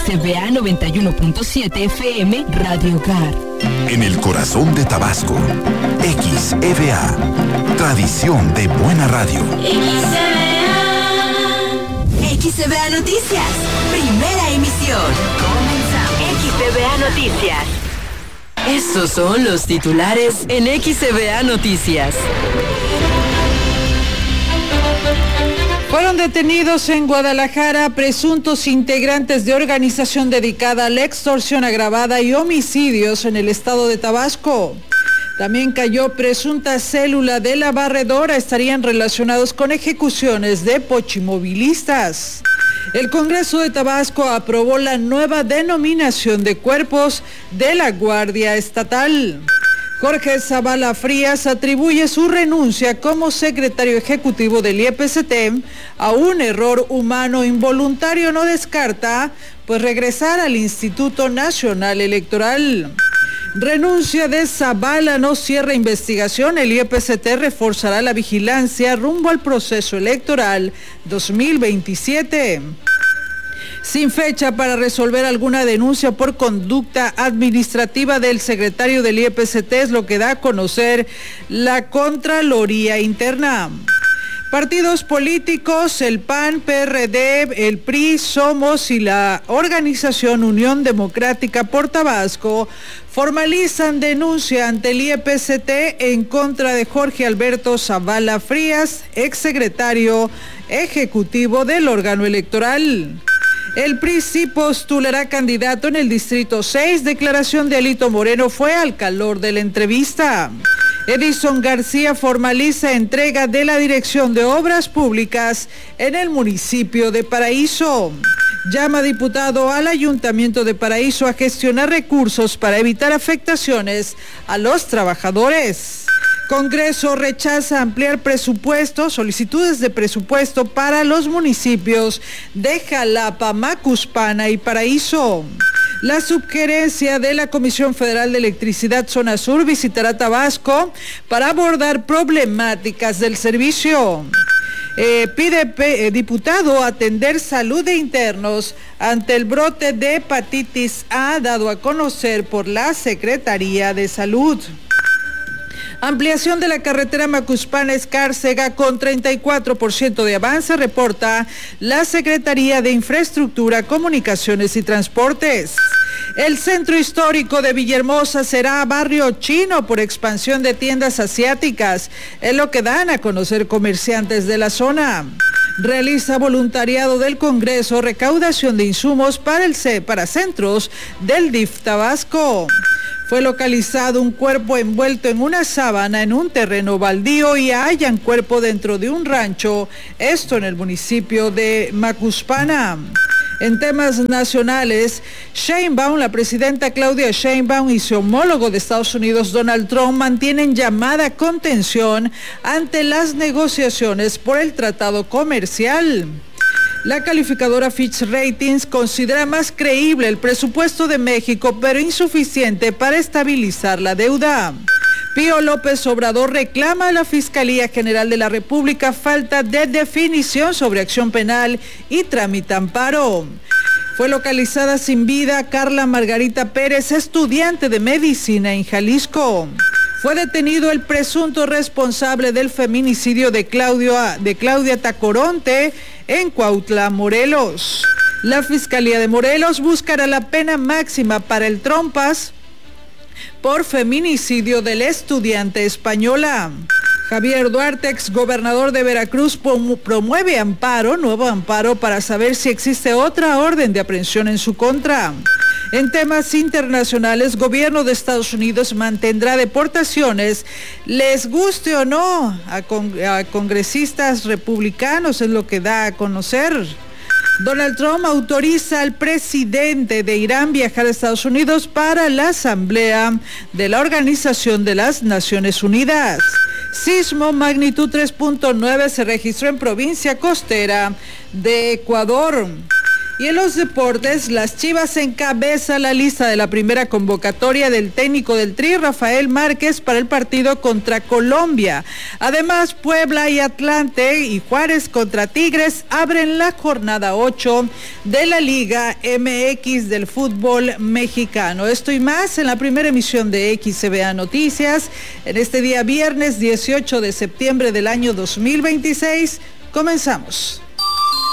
XCBA 91.7 FM Radio Hogar. En el corazón de Tabasco, XEBA, tradición de buena radio. XEBA Noticias, primera emisión. Comenzamos. XEBA Noticias. Estos son los titulares en XEBA Noticias. Fueron detenidos en Guadalajara presuntos integrantes de organización dedicada a la extorsión agravada y homicidios en el estado de Tabasco. También cayó presunta célula de la barredora, estarían relacionados con ejecuciones de pochimovilistas. El Congreso de Tabasco aprobó la nueva denominación de cuerpos de la Guardia Estatal. Jorge Zavala Frías atribuye su renuncia como secretario ejecutivo del IEPCT a un error humano involuntario. No descarta, pues, regresar al Instituto Nacional Electoral. Renuncia de Zavala no cierra investigación. El IEPCT reforzará la vigilancia rumbo al proceso electoral 2027. Sin fecha para resolver alguna denuncia por conducta administrativa del secretario del IEPCT, es lo que da a conocer la Contraloría Interna. Partidos políticos, el PAN, PRD, el PRI, Somos y la organización Unión Democrática por Tabasco formalizan denuncia ante el IEPCT en contra de Jorge Alberto Zavala Frías, exsecretario ejecutivo del órgano electoral. El PRI sí postulará candidato en el Distrito 6. Declaración de Alito Moreno fue al calor de la entrevista. Edison García formaliza entrega de la Dirección de Obras Públicas en el municipio de Paraíso. Llama diputado al Ayuntamiento de Paraíso a gestionar recursos para evitar afectaciones a los trabajadores. Congreso rechaza ampliar solicitudes de presupuesto para los municipios de Jalapa, Macuspana y Paraíso. La subgerencia de la Comisión Federal de Electricidad Zona Sur visitará Tabasco para abordar problemáticas del servicio. Pide diputado atender salud de internos ante el brote de hepatitis A dado a conocer por la Secretaría de Salud. Ampliación de la carretera Macuspana-Escárcega con 34% de avance, reporta la Secretaría de Infraestructura, Comunicaciones y Transportes. El centro histórico de Villahermosa será barrio chino por expansión de tiendas asiáticas, es lo que dan a conocer comerciantes de la zona. Realiza voluntariado del Congreso recaudación de insumos para centros del DIF Tabasco. Fue localizado un cuerpo envuelto en una sábana en un terreno baldío y hallan cuerpo dentro de un rancho, esto en el municipio de Macuspana. En temas nacionales, la presidenta Claudia Sheinbaum y su homólogo de Estados Unidos, Donald Trump, mantienen llamada contención ante las negociaciones por el tratado comercial. La calificadora Fitch Ratings considera más creíble el presupuesto de México, pero insuficiente para estabilizar la deuda. Pío López Obrador reclama a la Fiscalía General de la República falta de definición sobre acción penal y tramita amparo. Fue localizada sin vida Carla Margarita Pérez, estudiante de medicina en Jalisco. Fue detenido el presunto responsable del feminicidio de Claudia Tacoronte en Cuautla, Morelos. La Fiscalía de Morelos buscará la pena máxima para el Trompas por feminicidio del estudiante española. Javier Duarte, exgobernador de Veracruz, promueve nuevo amparo para saber si existe otra orden de aprehensión en su contra. En temas internacionales, gobierno de Estados Unidos mantendrá deportaciones, les guste o no, a congresistas republicanos, es lo que da a conocer. Donald Trump autoriza al presidente de Irán viajar a Estados Unidos para la asamblea de la Organización de las Naciones Unidas. Sismo magnitud 3.9 se registró en provincia costera de Ecuador. Y en los deportes, las Chivas encabezan la lista de la primera convocatoria del técnico del Tri, Rafael Márquez, para el partido contra Colombia. Además, Puebla y Atlante y Juárez contra Tigres abren la jornada 8 de la Liga MX del fútbol mexicano. Esto y más en la primera emisión de XCBA Noticias, en este día viernes 18 de septiembre del año 2026. Comenzamos.